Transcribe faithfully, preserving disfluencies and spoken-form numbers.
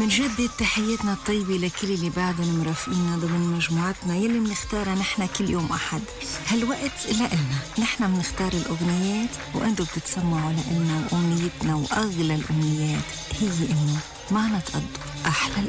منجدد تحياتنا الطيبة لكل اللي بعدهم مرافقينا ضمن مجموعتنا يلي منختارها نحن كل يوم أحد. هالوقت لإلنا نحن منختار الأغنيات وأنتوا بتتسمعوا لإلنا، وأمنيتنا وأغلى الأمنيات هي إنه معنا تقضوا أحلى الأوقات.